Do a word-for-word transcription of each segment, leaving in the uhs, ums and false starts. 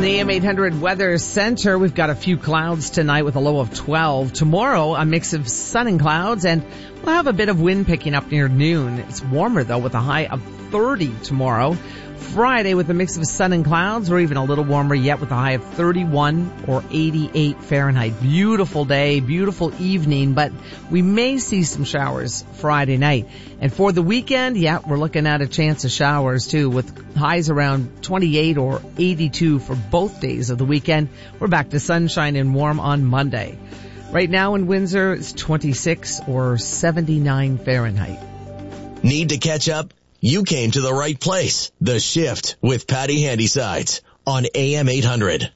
the A M eight hundred Weather Center, we've got a few clouds tonight with a low of twelve. Tomorrow, a mix of sun and clouds, and we'll have a bit of wind picking up near noon. It's warmer, though, with a high of thirty tomorrow. Friday with a mix of sun and clouds, or even a little warmer yet with a high of thirty-one or eighty-eight Fahrenheit. Beautiful day, beautiful evening, but we may see some showers Friday night. And for the weekend, yeah, we're looking at a chance of showers too, with highs around twenty-eight or eighty-two for both days of the weekend. We're back to sunshine and warm on Monday. Right now in Windsor, it's twenty-six or seventy-nine Fahrenheit. Need to catch up? You came to the right place. The Shift with Patty Handysides on A M eight hundred.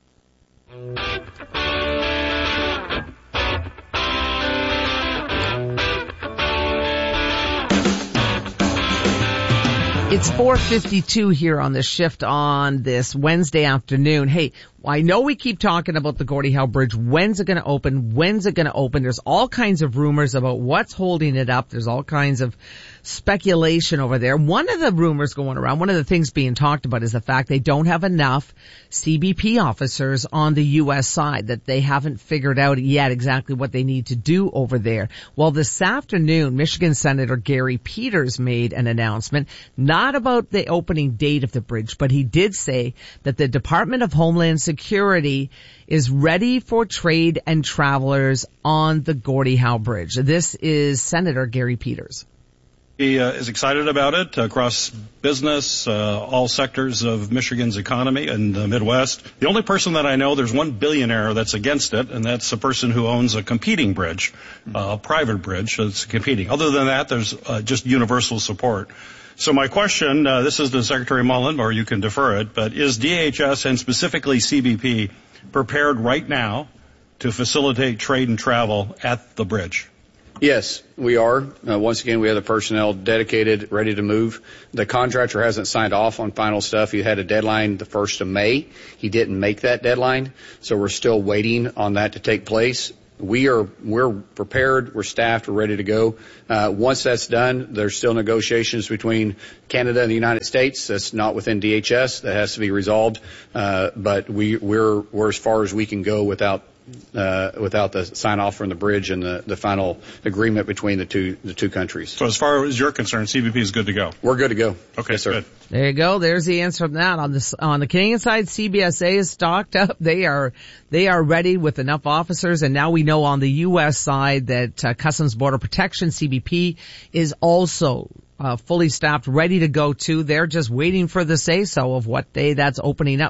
It's four fifty-two here on The Shift on this Wednesday afternoon. Hey, I know we keep talking about the Gordie Howe Bridge. When's it going to open? When's it going to open? There's all kinds of rumors about what's holding it up. There's all kinds of speculation over there. One of the rumors going around, one of the things being talked about is the fact they don't have enough C B P officers on the U S side, that they haven't figured out yet exactly what they need to do over there. Well, this afternoon, Michigan Senator Gary Peters made an announcement, not about the opening date of the bridge, but he did say that the Department of Homeland Security is ready for trade and travelers on the Gordie Howe Bridge. This is Senator Gary Peters. He uh, is excited about it across business, uh, all sectors of Michigan's economy and the Midwest. The only person that I know, there's one billionaire that's against it, and that's a person who owns a competing bridge, uh, a private bridge that's competing. Other than that, there's uh, just universal support. So my question, uh, this is to Secretary Mullen, or you can defer it, but is D H S and specifically C B P prepared right now to facilitate trade and travel at the bridge? Yes, we are. Uh, once again, we have the personnel dedicated, ready to move. The contractor hasn't signed off on final stuff. He had a deadline the first of May. He didn't make that deadline, so we're still waiting on that to take place. We are, we're prepared, we're staffed, we're ready to go. Uh, once that's done, there's still negotiations between Canada and the United States. That's not within D H S. That has to be resolved. Uh, but we, we're, we're as far as we can go without Uh, without the sign-off from the bridge and the, the final agreement between the two the two countries. So as far as you're concerned, C B P is good to go? We're good to go. Okay, yes, sir. Good. There you go. There's the answer from that. On the, on the Canadian side, C B S A is stocked up. They are, they are ready with enough officers. And now we know on the U S side that uh, Customs Border Protection, C B P, is also uh, fully staffed, ready to go too. They're just waiting for the say-so of what day that's opening up.